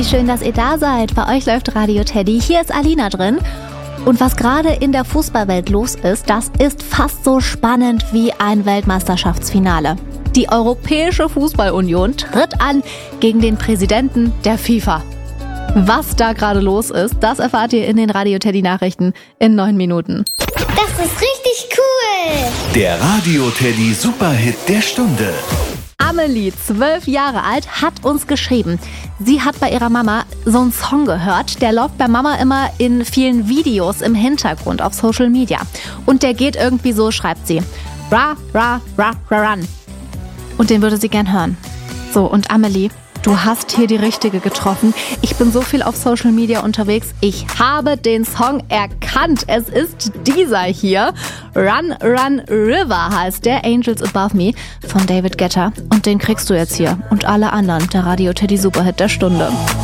wie schön, dass ihr da seid. Bei euch läuft Radio Teddy. Hier ist Alina drin. Und was gerade in der Fußballwelt los ist, das ist fast so spannend wie ein Weltmeisterschaftsfinale. Die Europäische Fußballunion tritt an gegen den Präsidenten der FIFA. Was da gerade los ist, das erfahrt ihr in den Radio Teddy Nachrichten in 9 Minuten. Das ist richtig cool! Der Radio Teddy Superhit der Stunde. Amelie, 12 Jahre alt, hat uns geschrieben. Sie hat bei ihrer Mama so einen Song gehört. Der läuft bei Mama immer in vielen Videos im Hintergrund auf Social Media. Und der geht irgendwie so, schreibt sie. Ra, ra, ra, ra, run. Und den würde sie gern hören. So, und Amelie, du hast hier die Richtige getroffen. Ich bin so viel auf Social Media unterwegs. Ich habe den Song erkannt. Es ist dieser hier. Run, Run, River heißt der. Angels Above Me von David Guetta. Und den kriegst du jetzt hier. Und alle anderen. Der Radio Teddy Superhit der Stunde.